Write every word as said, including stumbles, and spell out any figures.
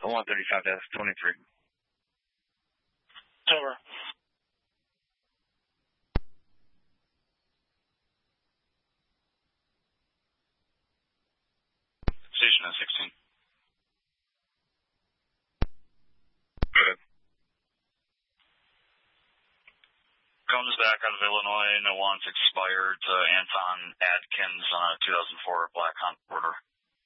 one thirty-five dash twenty-three. Over. Station at sixteen. Good. Comes back out of Illinois, no wants expired to Anton Adkins on a two thousand four Black Hunt order.